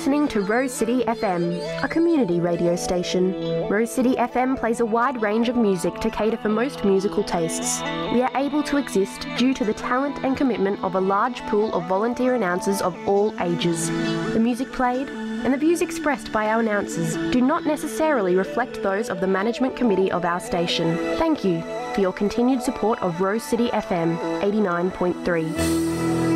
listening to Rose City FM, a community radio station. Rose City FM plays a wide range of music to cater for most musical tastes. We are able to exist due to the talent and commitment of a large pool of volunteer announcers of all ages. The music played and the views expressed by our announcers do not necessarily reflect those of the management committee of our station. Thank you for your continued support of Rose City FM 89.3.